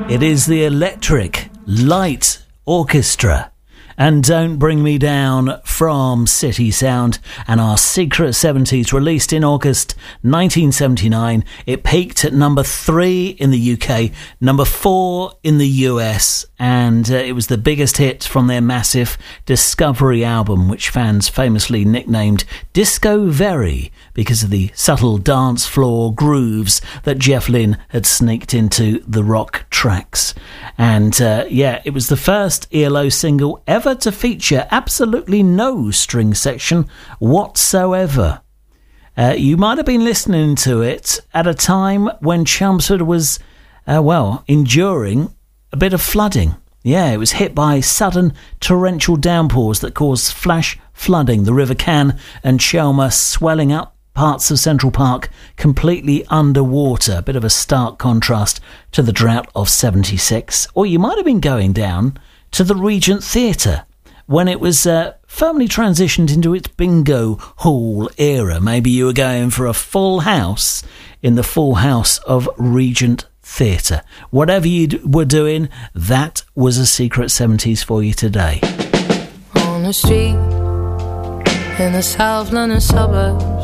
It is the Electric Light Orchestra and Don't Bring Me Down from City Sound, and our Secret 70s, released in August 1979. It peaked at number 3 in the UK, number 4 in the US, and it was the biggest hit from their massive Discovery album, which fans famously nicknamed Disco Very because of the subtle dance floor grooves that Jeff Lynne had sneaked into the rock tracks. And it was the first ELO single ever to feature absolutely no string section whatsoever. You might have been listening to it at a time when Chelmsford was, enduring a bit of flooding. Yeah, it was hit by sudden torrential downpours that caused flash flooding, the River Cann and Chelmer swelling up, parts of Central Park completely underwater. A bit of a stark contrast to the drought of 76. Or you might have been going down to the Regent Theatre when it was firmly transitioned into its bingo hall era. Maybe you were going for a full house in the full house of Regent Theatre. Whatever you were doing, that was a Secret 70s for you today. On the street in the South London suburb,